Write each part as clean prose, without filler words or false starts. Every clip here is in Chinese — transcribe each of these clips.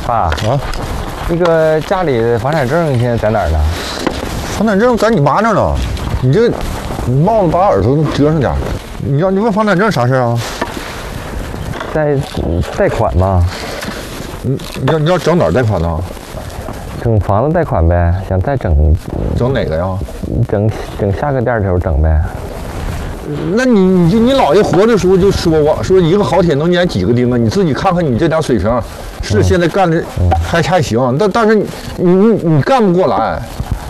爸啊，那个家里的房产证现在在哪儿呢？ 房产证在你妈那儿呢。你这帽子把耳朵遮上点。你问房产证啥事啊？ 贷款吗？ 你要整哪儿贷款呢？ 整房子贷款呗，想再整哪个呀？ 整下个店的时候整呗。 那你姥爷活的时候就说一个好铁能粘几个钉子，你自己看看你这点水平，是现在干的还行，但是你干不过来。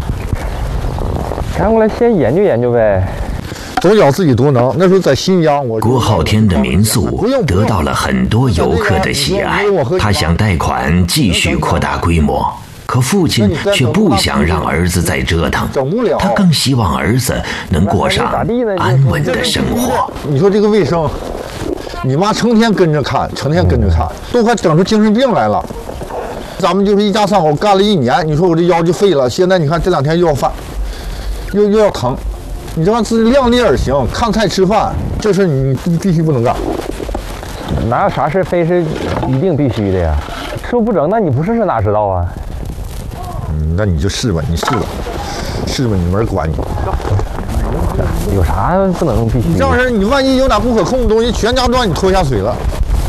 干过来先研究研究呗。 总觉自己多能。那时候在新疆， 郭浩天的民宿得到了很多游客的喜爱，他想贷款继续扩大规模。可父亲却不想让儿子再折腾，他更希望儿子能过上安稳的生活。 你说这个卫生，你妈成天跟着看，都快整出精神病来了。咱们就是一家三口干了1年，你说我这腰就废了。现在你看这2天又要犯，又要疼，你这自己量力而行，看菜吃饭，这事你必须不能干。 哪有啥事非是一定必须的呀？吃不整，那你不试试哪知道啊？ 那你就试吧，你没人管你。 有啥不能必须？ 这样式，你万一有点不可控的东西，全家都让你拖下水了。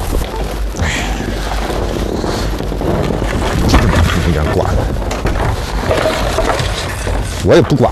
有点管，我也不管。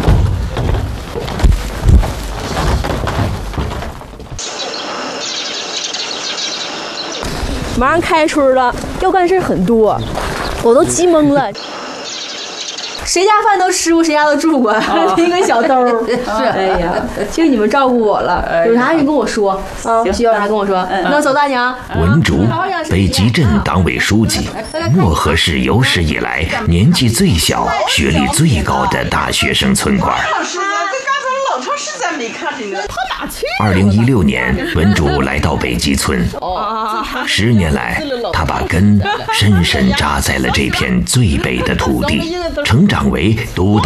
马上开春了，要干事很多，我都急懵了。谁家饭都吃过，谁家都住过，一个小兜。是，哎呀，谢谢你们照顾我了。有啥你跟我说啊，需要啥跟我说。那走，大娘。 文竹，北极镇党委书记，漠河市有史以来年纪最小、学历最高的大学生村管。2016年，文竹来到北极村。10年来，他把根深深扎在了这片最北的土地，成长为独